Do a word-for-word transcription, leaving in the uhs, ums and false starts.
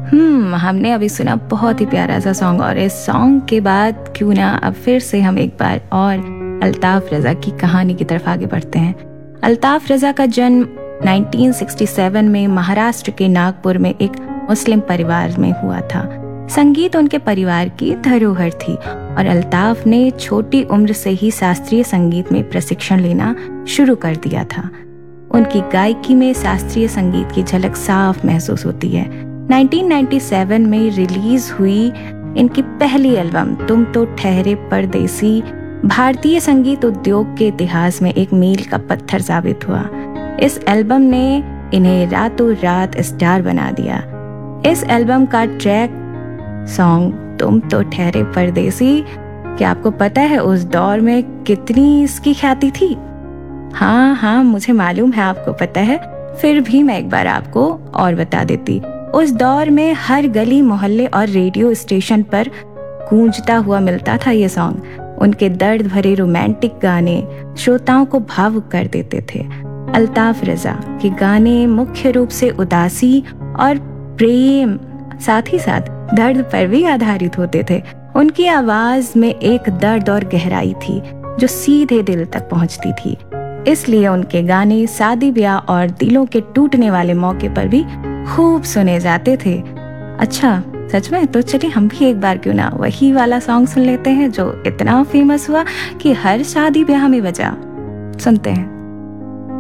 हम्म हमने अभी सुना बहुत ही प्यारा सा सॉन्ग, और इस सॉन्ग के बाद क्यों ना अब फिर से हम एक बार और अल्ताफ रज़ा की कहानी की तरफ आगे बढ़ते हैं। अल्ताफ रज़ा का जन्म उन्नीस सौ सरसठ में महाराष्ट्र के नागपुर में एक मुस्लिम परिवार में हुआ था। संगीत उनके परिवार की धरोहर थी और अल्ताफ ने छोटी उम्र से ही शास्त्रीय संगीत में प्रशिक्षण लेना शुरू कर दिया था। उनकी गायकी में शास्त्रीय संगीत की झलक साफ महसूस होती है। उन्नीस सौ सत्तानवे में रिलीज हुई इनकी पहली एल्बम तुम तो ठहरे परदेसी भारतीय संगीत उद्योग के इतिहास में एक मील का पत्थर साबित हुआ। इस एल्बम ने इन्हें रातों रात स्टार बना दिया। इस एल्बम का ट्रैक सॉन्ग तुम तो ठहरे परदेसी, क्या आपको पता है उस दौर में कितनी इसकी ख्याति थी? हाँ हाँ मुझे मालूम है आपको पता है, फिर भी मैं एक बार आपको और बता देती। उस दौर में हर गली मोहल्ले और रेडियो स्टेशन पर गूंजता हुआ मिलता था ये सॉन्ग। उनके दर्द भरे रोमांटिक गाने श्रोताओं को भावुक कर देते थे। अल्ताफ रज़ा के गाने मुख्य रूप से उदासी और प्रेम साथ ही साथ दर्द पर भी आधारित होते थे। उनकी आवाज में एक दर्द और गहराई थी जो सीधे दिल तक पहुंचती थी। इसलिए उनके गाने शादी ब्याह और दिलों के टूटने वाले मौके पर भी खूब सुने जाते थे। अच्छा सच में? तो चलिए हम भी एक बार क्यों ना वही वाला सॉन्ग सुन लेते हैं जो इतना फेमस हुआ कि हर शादी ब्याह में बजा। सुनते हैं।